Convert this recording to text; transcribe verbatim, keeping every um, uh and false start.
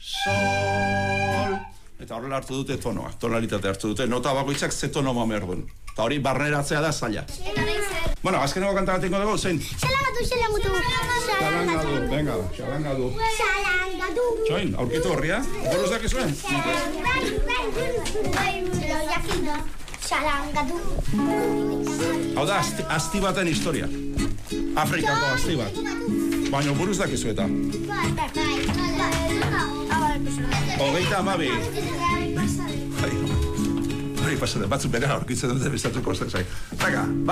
sol. Eta horrela hartu dute tonoa, tonalitate hartu dute, nota bakoitzak ze tono behar duen. Eta hori barneratzea da zaila. Bueno, azkeneko kanta bat ingo dugu, zein? Xalangatu, xalangatu. Xalangadu, venga, xalangadu. Xalangadu. Txoin, aurkitu horria? Boruz dakizuen? Xalangadu. Hau da, asti, asti baten historia. Afrikako asti bat. Baina buruz dakizu eta. Hogeita amabi. Hori pasade, batzuk bera aurkitzen dute bestatuko zai. Venga,